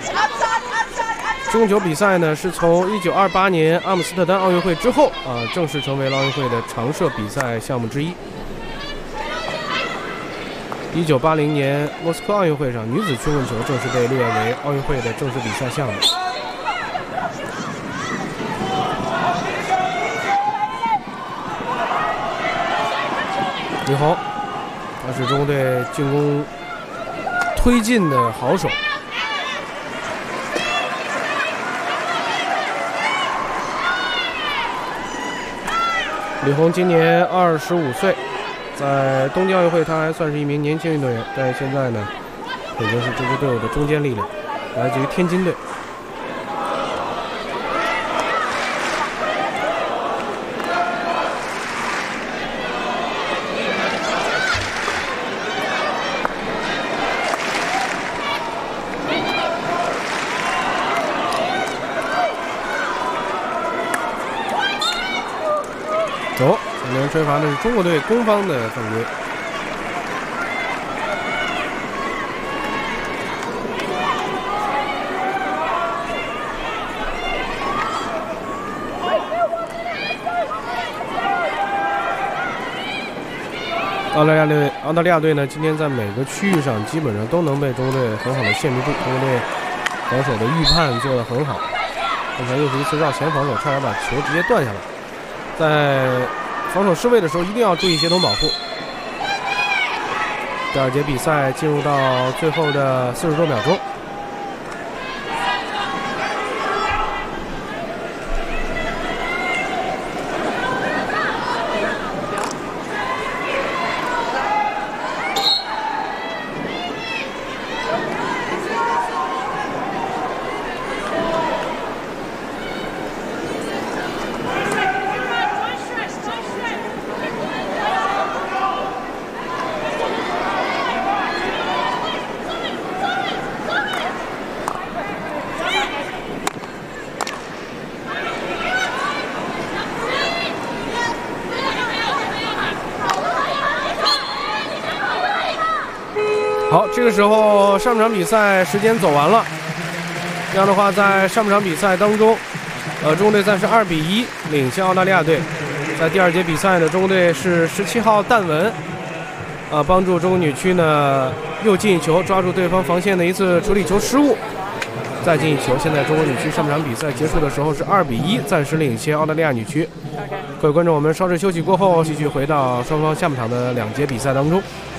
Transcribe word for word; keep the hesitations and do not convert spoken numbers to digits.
中球比赛呢，是从一九二八年阿姆斯特丹奥运会之后啊，正式成为了奥运会的常设比赛项目之一。一九八零年莫斯科奥运会上，女子曲棍球正式被列为奥运会的正式比赛项目。李红，他是中国队进攻推进的好手。李红今年二十五岁，在东京奥运会他还算是一名年轻运动员，但是现在呢，已经是这支队伍的中坚力量，来自于天津队。走，这轮吹罚的是中国队攻方的犯规。澳大利亚队，澳大利亚队呢，今天在每个区域上基本上都能被中国队很好的限制住，中国队防守的预判做得很好。刚才又是一次绕前防守，差点把球直接断下来。在防守失位的时候，一定要注意协同保护。第二节比赛进入到最后的四十多秒钟。好，这个时候上半场比赛时间走完了，这样的话，在上半场比赛当中，呃，中国队暂时二比一领先澳大利亚队。在第二节比赛呢，中国队是十七号戴文，呃，帮助中国女区呢又进一球，抓住对方防线的一次处理球失误，再进一球。现在中国女区上半场比赛结束的时候是二比一，暂时领先澳大利亚女区。各位观众，我们稍事休息过后，继续回到双方下半场的两节比赛当中。